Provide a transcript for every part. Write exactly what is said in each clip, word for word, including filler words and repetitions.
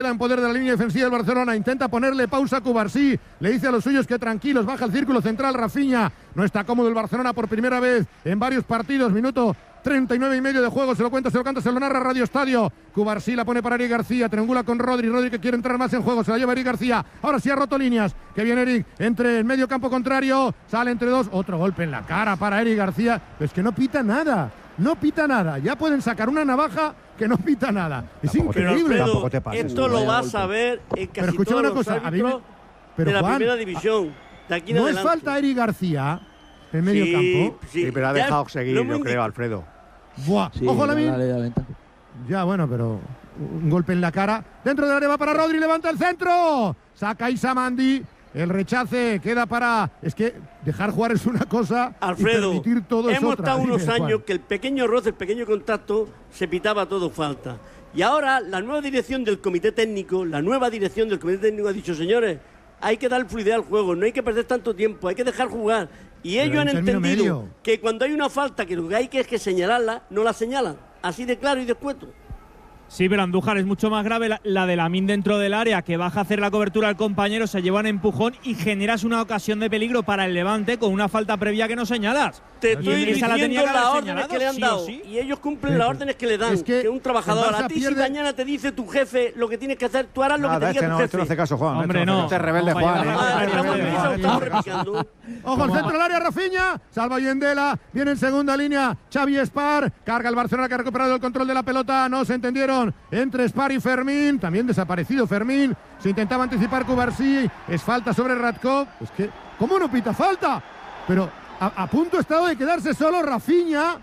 Queda en poder de la línea defensiva del Barcelona, intenta ponerle pausa a Cubarsí, le dice a los suyos que tranquilos, baja el círculo central Rafinha, no está cómodo el Barcelona por primera vez en varios partidos, minuto treinta y nueve y medio de juego, se lo cuenta, se lo canta, se lo narra Radio Estadio. Cubarsí la pone para Eric García, triangula con Rodri, Rodri que quiere entrar más en juego, se la lleva Eric García, ahora sí ha roto líneas, que viene Eric, entre el medio campo contrario, sale entre dos, otro golpe en la cara para Eric García, pero es que no pita nada, no pita nada, ya pueden sacar una navaja que no pita nada, es tampoco increíble. Te, tampoco te pases, esto lo vas a ver en casi pero todos una los cosa, árbitros me, pero de la Juan, primera división, de aquí en no adelante. es falta Eric García en medio sí, campo. Sí, sí, pero ha ya dejado seguir, yo muy creo, Alfredo. Buah, Sí, ojo la la ley de la ventaja. Ya, bueno, pero un golpe en la cara. Dentro del área va para Rodri, levanta el centro. Saca Issa Mandi. El rechace queda para... Es que dejar jugar es una cosa, Alfredo, y permitir todo es hemos otra. estado unos Dime, años Juan. que el pequeño roce, el pequeño contacto, se pitaba todo falta. Y ahora la nueva dirección del comité técnico, la nueva dirección del comité técnico ha dicho, señores, hay que dar fluidez al juego, no hay que perder tanto tiempo, hay que dejar jugar. Y Pero ellos han en término entendido medio. que cuando hay una falta que lo que hay que es que señalarla, no la señalan. Así de claro y de escueto. Sí, pero Andújar, es mucho más grave la, la de Lamine dentro del área, que baja a hacer la cobertura al compañero, se lleva un empujón y generas una ocasión de peligro para el Levante con una falta previa que no señalas. Te Y estoy esa la tenía diciendo que haber las órdenes señalado, que le han sí o dado sí. y ellos cumplen Sí, las pero órdenes que le dan. es que que un trabajador el Barça a ti pierde- si mañana te dice tu jefe lo que tienes que hacer, tú harás lo que Nada, te diga este tu no, jefe. este no hace caso, Juan. Hombre, este no. Este es rebelde, No, Juan. vaya, ¿eh? vaya, Ah, vaya, estamos vaya, en vaya, eso, estamos vaya. replicando. Ojo, el centro del área, Rafinha. Salva Yendela. Viene en segunda línea. Xavi Spar. Carga el Barcelona que ha recuperado el control de la pelota. No se entendieron entre Spar y Fermín. También desaparecido Fermín. Se intentaba anticipar Cubarsí. Es falta sobre Radkov. Es que, ¿cómo no pita falta? Pero a, a punto ha estado de quedarse solo Rafinha.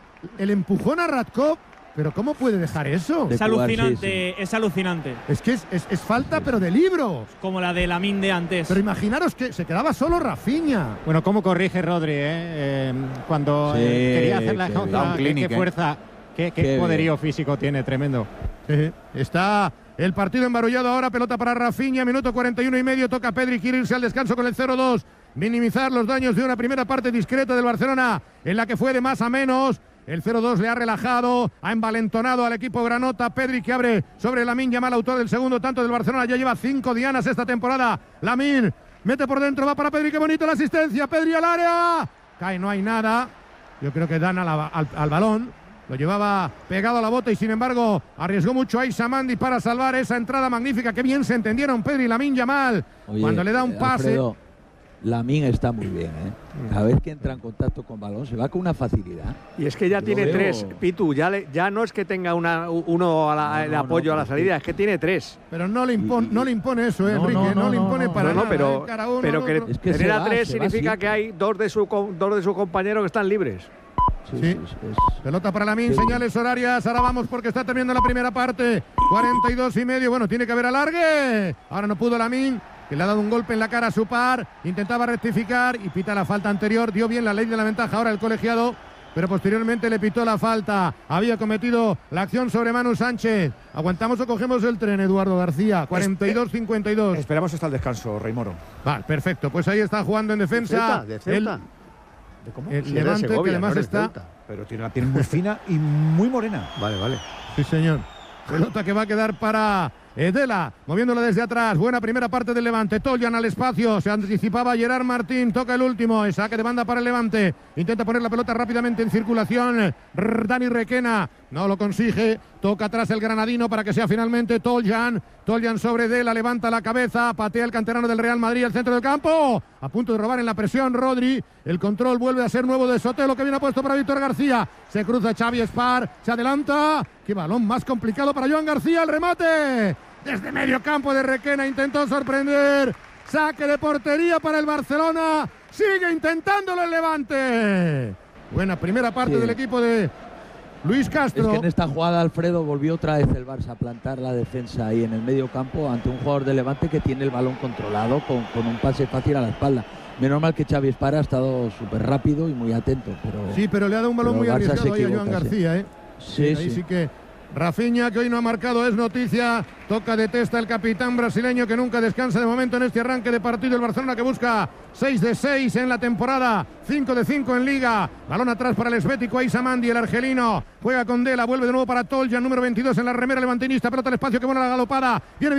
El empujón a Radkov. Pero ¿cómo puede dejar eso? De Es jugar, alucinante, sí, es alucinante. Es que es, es- es falta, pero de libro. Como la de Lamine de antes. Pero imaginaros que se quedaba solo Rafinha. Bueno, ¿cómo corrige Rodri, eh? Eh, cuando Sí, eh, quería hacer la que contra, da un qué- clinic, qué eh. fuerza, qué, qué Qué poderío físico tiene, tremendo. Sí, está el partido embarullado ahora, pelota para Rafinha, minuto cuarenta y uno y medio, toca Pedri, quiere irse al descanso con el cero dos, minimizar los daños de una primera parte discreta del Barcelona, en la que fue de más a menos. El cero dos le ha relajado, ha envalentonado al equipo granota. Pedri que abre sobre Lamine Yamal, autor del segundo tanto del Barcelona, ya lleva cinco dianas esta temporada. Lamine mete por dentro, va para Pedri, qué bonito la asistencia, Pedri al área, cae, no hay nada. Yo creo que dan a la- al, al balón. Lo llevaba pegado a la bota y sin embargo arriesgó mucho a Issa Mandi para salvar esa entrada magnífica. Qué bien se entendieron Pedri y Lamine Yamal. Oye, cuando le da un eh, pase. Alfredo, Lamine está muy bien, ¿eh? Cada vez que entra en contacto con balón se va con una facilidad. Y es que ya Lo tiene veo- tres, Pitu. Ya, le- ya no es que tenga una, uno a la- No, el no, apoyo no, a la pero salida, sí. es que tiene tres. Pero no le, impone, Y- y- no le impone eso, eh, No, Enrique. no, No, no, le no, impone no. para No, no, nada. pero, eh, cada uno, pero al que otro. Es que tener se a va, tres se va significa que siempre. hay dos de su co- dos de sus compañeros que están libres. Sí, Sí. sí, es- es- Pelota para Lamine, Sí. señales horarias. Ahora vamos porque está terminando la primera parte. cuarenta y dos y medio. Bueno, tiene que haber alargue. Ahora no pudo Lamine, que le ha dado un golpe en la cara a su par. Intentaba rectificar y pita la falta anterior. Dio bien la ley de la ventaja ahora el colegiado, pero posteriormente le pitó la falta. Había cometido la acción sobre Manu Sánchez. ¿Aguantamos o cogemos el tren, Eduardo García? cuarenta y dos cincuenta y dos. Esperamos hasta el descanso, Rey Moro. Vale, perfecto. Pues ahí está jugando en defensa. De el- Ceuta. ¿De cómo? el Sí, es de Levante, que Segovia, además no es de está- Ceuta. Pero tiene la piel muy fina y muy morena. Vale, vale. Sí, señor. Pelota que va a quedar para Edela, moviéndola desde atrás. Buena primera parte del Levante. Toljan al espacio. Se anticipaba Gerard Martín. Toca el último. El saque de banda para el Levante. Intenta poner la pelota rápidamente en circulación. Rrr, Dani Requena no lo consigue. Toca atrás el granadino para que sea finalmente Toljan. Toljan sobre Edela. Levanta la cabeza. Patea el canterano del Real Madrid al centro del campo. A punto de robar en la presión Rodri. El control vuelve a ser nuevo de Sotelo, que viene puesto para Víctor García. Se cruza Xavi Spar. Se adelanta. Qué balón más complicado para Joan García. El remate. Desde medio campo de Requena intentó sorprender. Saque de portería para el Barcelona. Sigue intentándolo el Levante. Buena primera parte Sí. del equipo de Luis Es Castro. que en esta jugada, Alfredo, volvió otra vez el Barça a plantar la defensa ahí en el medio campo ante un jugador de Levante que tiene el balón controlado con, con un pase fácil a la espalda. Menos mal que Xavi Espara ha estado súper rápido y muy atento. Pero Sí, pero le ha dado un balón pero muy el Barça arriesgado se ahí a Joan equivoca, sí. García, ¿eh? Sí, Ahí sí. sí que Rafinha, que hoy no ha marcado, es noticia. Toca de testa el capitán brasileño que nunca descansa de momento en este arranque de partido. El Barcelona que busca seis de seis en la temporada, cinco de cinco en Liga. Balón atrás para el esbético Issa Mandi, el argelino. Juega con Dela, vuelve de nuevo para Toljan, número veintidós en la remera levantinista. Pelota al espacio, que buena la galopada. Viene